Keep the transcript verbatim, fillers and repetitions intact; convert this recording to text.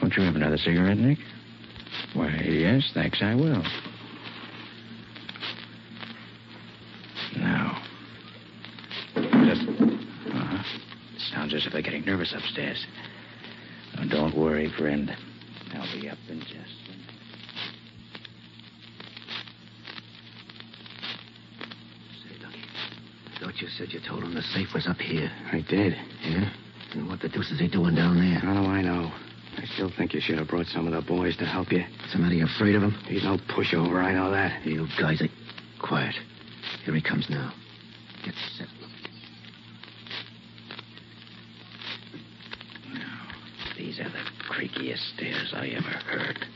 Won't you have another cigarette, Nick? Why, yes, thanks, I will. Now. Just... Uh-huh. Sounds as if they're getting nervous upstairs. Now, don't worry, friend. I'll be up in just a minute. Say, Lucky, I thought you said you told him the safe was up here. I did. Yeah? And what the deuce is he doing down there? How do I know? I still think you should have brought some of the boys to help you. Somebody afraid of him? He's no pushover, I know that. You guys are... Quiet. Here he comes now. Get set. Now, these are the creakiest stairs I ever heard.